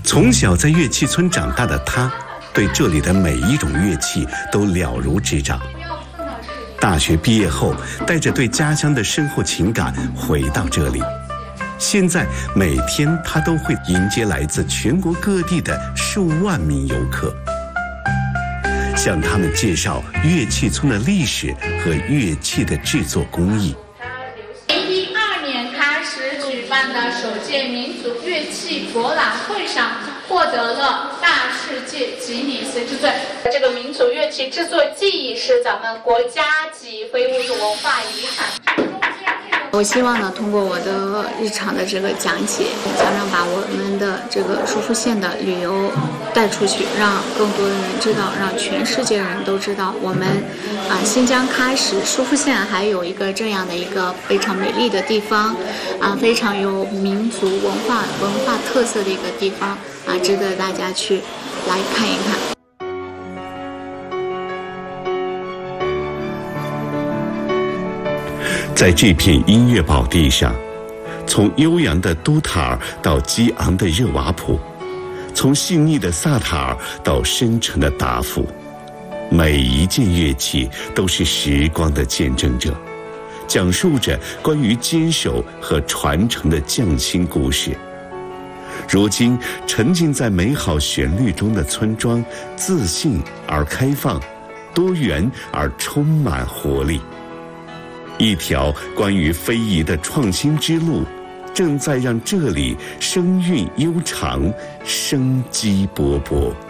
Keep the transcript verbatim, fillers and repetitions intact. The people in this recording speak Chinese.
从小在乐器村长大的他，对这里的每一种乐器都了如指掌。大学毕业后，带着对家乡的深厚情感回到这里。现在每天他都会迎接来自全国各地的数万名游客，向他们介绍乐器村的历史和乐器的制作工艺。 二零一二年开始举办的首届民族乐器博览会上，获得了大世界吉尼斯之最。这个民族乐器制作技艺是咱们国家级非物质文化遗产。 我希望呢，通过我的日常的这个讲解，想让把我们的这个舒富县的旅游带出去，让更多的人知道，让全世界人都知道，我们啊新疆喀什舒富县还有一个这样的一个非常美丽的地方，啊非常有民族文化文化特色的一个地方啊，值得大家去来看一看。 在这片音乐宝地上，从悠扬的都塔尔到激昂的热瓦普，从细腻的萨塔尔到深沉的达富，每一件乐器都是时光的见证者，讲述着关于坚守和传承的匠心故事。如今沉浸在美好旋律中的村庄，自信而开放，多元而充满活力。一条关于非遗的创新之路，正在让这里声韵悠长，生机勃勃。